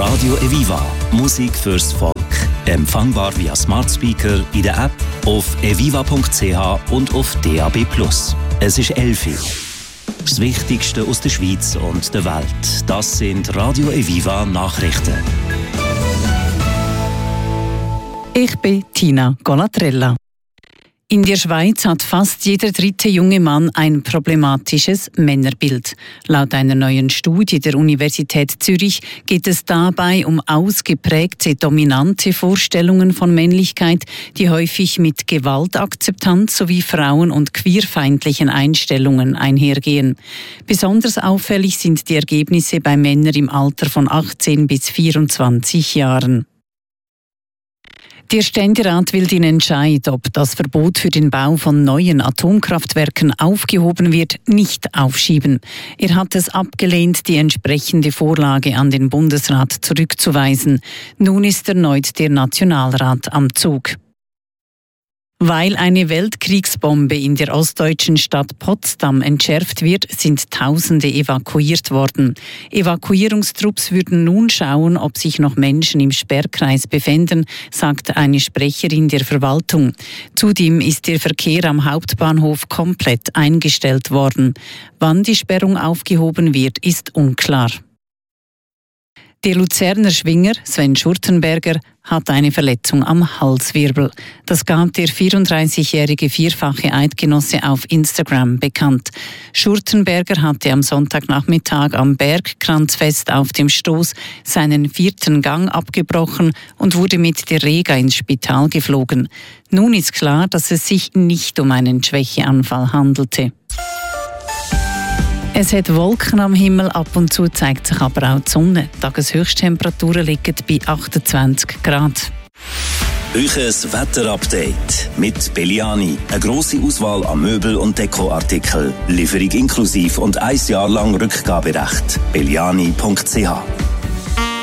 Radio Eviva. Musik fürs Volk. Empfangbar via Smart Speaker, in der App, auf eviva.ch und auf DAB+. Es ist 11 Uhr. Das Wichtigste aus der Schweiz und der Welt. Das sind Radio Eviva Nachrichten. Ich bin Tina Golatrella. In der Schweiz hat fast jeder dritte junge Mann ein problematisches Männerbild. Laut einer neuen Studie der Universität Zürich geht es dabei um ausgeprägte dominante Vorstellungen von Männlichkeit, die häufig mit Gewaltakzeptanz sowie frauen- und queerfeindlichen Einstellungen einhergehen. Besonders auffällig sind die Ergebnisse bei Männern im Alter von 18 bis 24 Jahren. Der Ständerat will den Entscheid, ob das Verbot für den Bau von neuen Atomkraftwerken aufgehoben wird, nicht aufschieben. Er hat es abgelehnt, die entsprechende Vorlage an den Bundesrat zurückzuweisen. Nun ist erneut der Nationalrat am Zug. Weil eine Weltkriegsbombe in der ostdeutschen Stadt Potsdam entschärft wird, sind Tausende evakuiert worden. Evakuierungstrupps würden nun schauen, ob sich noch Menschen im Sperrkreis befänden, sagt eine Sprecherin der Verwaltung. Zudem ist der Verkehr am Hauptbahnhof komplett eingestellt worden. Wann die Sperrung aufgehoben wird, ist unklar. Der Luzerner Schwinger Sven Schurtenberger hat eine Verletzung am Halswirbel. Das gab der 34-jährige vierfache Eidgenosse auf Instagram bekannt. Schurtenberger hatte am Sonntagnachmittag am Bergkranzfest auf dem Stoß seinen 4. Gang abgebrochen und wurde mit der Rega ins Spital geflogen. Nun ist klar, dass es sich nicht um einen Schwächeanfall handelte. Es hat Wolken am Himmel, ab und zu zeigt sich aber auch die Sonne. Die Tageshöchsttemperaturen liegen bei 28 Grad. Euches Wetterupdate mit Belliani. Eine grosse Auswahl an Möbel- und Dekoartikeln. Lieferung inklusiv und 1 Jahr lang Rückgaberecht. Belliani.ch